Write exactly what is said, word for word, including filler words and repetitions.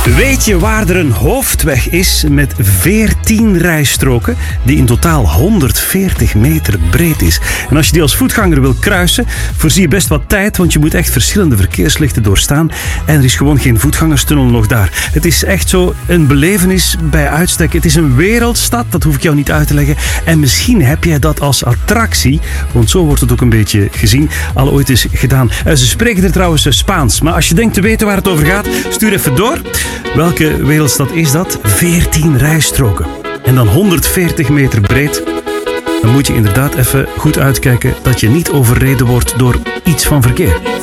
Weet je waar er een hoofdweg is met veertien rijstroken die in totaal honderdveertig meter breed is? En als je die als voetganger wil kruisen, voorzie je best wat tijd, want je moet echt verschillende verkeerslichten doorstaan en er is gewoon geen voetgangerstunnel nog daar. Het is echt zo een belevenis bij uitstek. Het is een wereldstad, dat hoef ik jou niet uit te leggen. En misschien heb jij dat als attractie, want zo wordt het ook een beetje gezien, al ooit eens gedaan. Ze spreken er trouwens Spaans, maar als je denkt te weten waar het over gaat, stuur even door. Welke wereldstad is dat? veertien rijstroken. En dan honderdveertig meter breed. Dan moet je inderdaad even goed uitkijken dat je niet overreden wordt door iets van verkeer.